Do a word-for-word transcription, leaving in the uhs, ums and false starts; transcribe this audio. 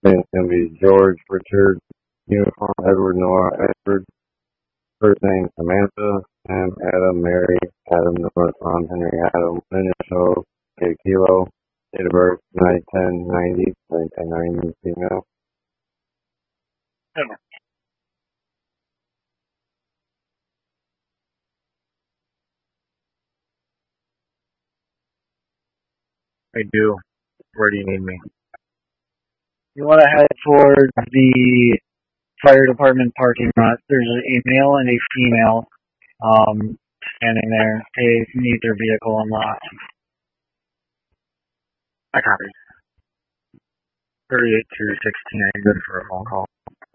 Name's gonna be George Richard Uniform Edward Noah Edward. First name Samantha. Sam Adam Mary Adam North Ron Henry Adam Initial K Kilo. Date of birth nine ten ninety. nine ten ninety female. I do. Where do you need me? You want to head towards the fire department parking lot. There's a male and a female um, standing there. They need their vehicle unlocked. I copy. thirty-eight two sixteen, good for a phone call.